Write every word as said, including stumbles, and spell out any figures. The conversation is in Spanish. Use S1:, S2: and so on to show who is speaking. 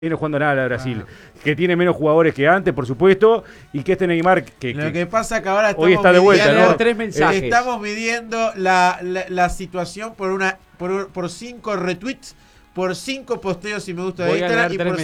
S1: viene jugando nada a Brasil, ah. que tiene menos jugadores que antes, por supuesto, y que este Neymar que,
S2: lo que,
S1: que
S2: pasa es que ahora estamos
S1: hoy está de vuelta,
S2: midiendo,
S1: ¿no?
S3: tres mensajes.
S2: Estamos midiendo la, la, la situación por una por, por cinco retweets, por cinco posteos y me gusta de Instagram y por